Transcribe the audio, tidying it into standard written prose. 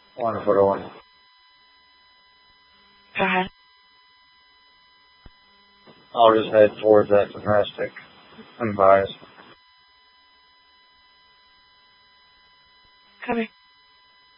Wonderful to one. Go ahead. I'll just head towards that domestic. I'm biased. Copy.